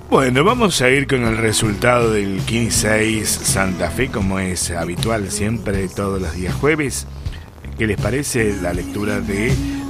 Bueno, vamos a ir con el resultado del 15-6 Santa Fe, como es habitual siempre todos los días jueves. ¿Qué les parece la lectura de